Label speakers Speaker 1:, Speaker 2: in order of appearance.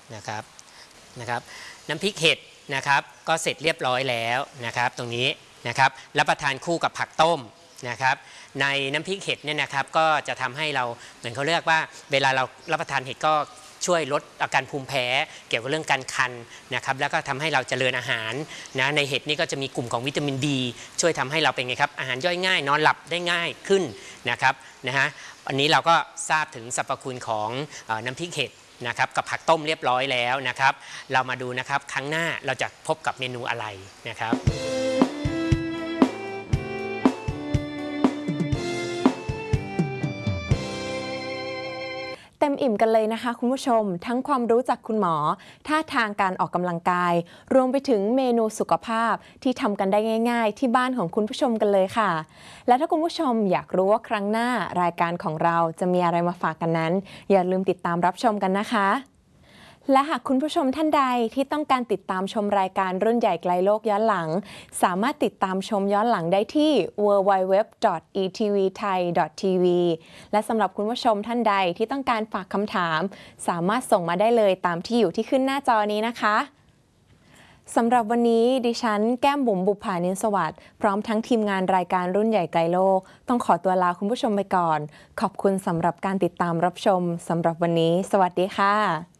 Speaker 1: นะครับน้ำพริกเห็ดนะครับก็เสร็จเรียบร้อยแล้วนะครับตรงนี้นะครับรับประทานคู่กับผักต้มนะครับในน้ำพริกเห็ดเนี่ยนะครับก็จะทำให้เราเหมือนเขาเรียกว่าเวลาเรารับประทานเห็ดก็ช่วยลดอาการภูมิแพ้เกี่ยวกับเรื่องการคันนะครับแล้วก็ทำให้เราเจริญอาหารนะในเห็ดนี่ก็จะมีกลุ่มของวิตามินดีช่วยทำให้เราเป็นไงครับอาหารย่อยง่ายนอนหลับได้ง่ายขึ้นนะครับอันนี้เราก็ทราบถึงสรรพคุณของน้ำพริกเห็ดนะครับกับผักต้มเรียบร้อยแล้วนะครับเรามาดูนะครับครั้งหน้าเราจะพบกับเมนูอะไรนะครับ
Speaker 2: เต็มอิ่มกันเลยนะคะคุณผู้ชมทั้งความรู้จากคุณหมอท่าทางการออกกำลังกายรวมไปถึงเมนูสุขภาพที่ทำกันได้ง่ายๆที่บ้านของคุณผู้ชมกันเลยค่ะและถ้าคุณผู้ชมอยากรู้ว่าครั้งหน้ารายการของเราจะมีอะไรมาฝากกันนั้นอย่าลืมติดตามรับชมกันนะคะและหากคุณผู้ชมท่านใดที่ต้องการติดตามชมรายการรุ่นใหญ่ไกลโลกย้อนหลังสามารถติดตามชมย้อนหลังได้ที่ www.etvthai.tv และสำหรับคุณผู้ชมท่านใดที่ต้องการฝากคำถามสามารถส่งมาได้เลยตามที่อยู่ที่ขึ้นหน้าจอนี้นะคะสำหรับวันนี้ดิฉันแก้มบุ๋มบุภานินสวัสดิ์พร้อมทั้งทีมงานรายการรุ่นใหญ่ไกลโลกต้องขอตัวลาคุณผู้ชมไปก่อนขอบคุณสำหรับการติดตามรับชมสำหรับวันนี้สวัสดีค่ะ